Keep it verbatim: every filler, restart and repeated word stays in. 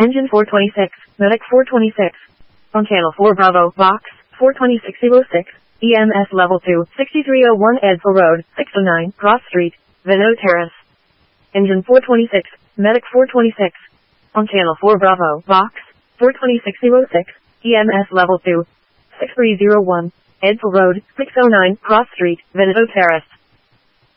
Engine four twenty-six, Medic four twenty-six. On channel four Bravo, Box, four twenty-six oh six, E M S level two, sixty-three oh one Edsel Road, six oh nine, Cross Street, Vino Terrace. Engine four twenty-six, Medic four twenty-six. On channel four Bravo, Box, four twenty-six oh six, E M S level two, six three oh one, Edsel Road, six oh nine, Cross Street, Vino Terrace.